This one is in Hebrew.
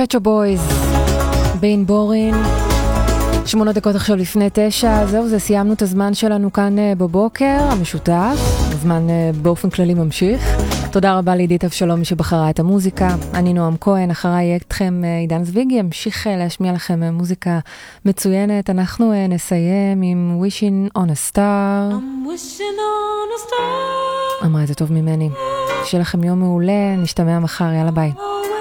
פצ'ו בויז, בין בורין, 8 דקות עכשיו לפני 9, זהו, זה סיימנו את הזמן שלנו כאן בבוקר, המשותף, הזמן באופן כללי ממשיך. תודה רבה לעידית אבשלום שבחרה את המוזיקה, אני נועם כהן, אחריי יהיה אתכם עידן זוויגי, ימשיך להשמיע לכם מוזיקה מצוינת, אנחנו נסיים עם Wishing on a Star. I'm wishing on a star. אמרה את זה טוב ממני, שיהיה לכם יום מעולה, נשתמע מחר, יאללה ביי.